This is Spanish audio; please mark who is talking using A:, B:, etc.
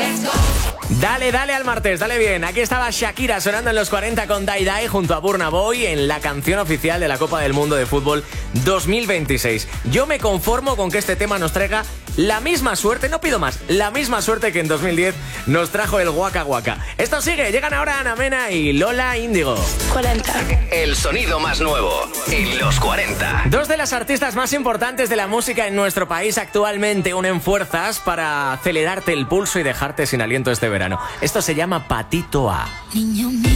A: Dale, dale al martes, dale bien. Aquí estaba Shakira sonando en los 40 con Dai Dai junto a Burna Boy en la canción oficial de la Copa del Mundo de Fútbol 2026. Yo me conformo con que este tema nos traiga la misma suerte, no pido más, la misma suerte que en 2010 nos trajo el Waka Waka. Esto sigue, llegan ahora Ana Mena y Lola Índigo.
B: 40.
C: El sonido más nuevo en los 40.
A: Dos de las artistas más importantes de la música en nuestro país actualmente unen fuerzas para acelerarte el pulso y dejarte sin aliento este verano. Esto se llama Patito A.
B: Niño mío.